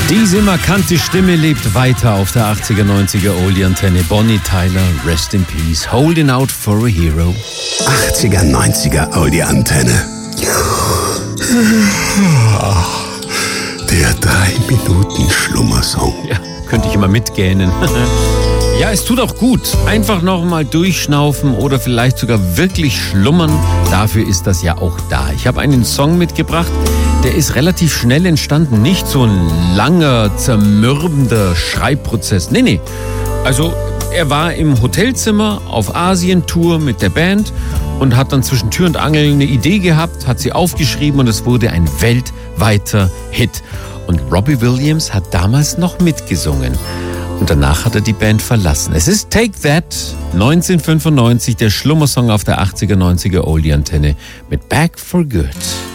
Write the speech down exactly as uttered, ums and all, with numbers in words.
Diese markante Stimme lebt weiter auf der achtziger, neunziger Oldie-Antenne. Bonnie Tyler, Rest in Peace, Holding Out for a Hero. achtziger, neunziger Oldie-Antenne. Der drei Minuten Schlummersong. Ja, könnte ich immer mitgähnen. Ja, es tut auch gut. Einfach nochmal durchschnaufen oder vielleicht sogar wirklich schlummern. Dafür ist das ja auch da. Ich habe einen Song mitgebracht, der ist relativ schnell entstanden. Nicht so ein langer, zermürbender Schreibprozess. Nee, nee. Also er war im Hotelzimmer auf Asientour mit der Band und hat dann zwischen Tür und Angel eine Idee gehabt, hat sie aufgeschrieben und es wurde ein weltweiter Hit. Und Robbie Williams hat damals noch mitgesungen. Und danach hat er die Band verlassen. Es ist Take That, neunzehnhundertfünfundneunzig, der Schlummersong auf der achtziger, neunziger Oldie-Antenne mit Back for Good.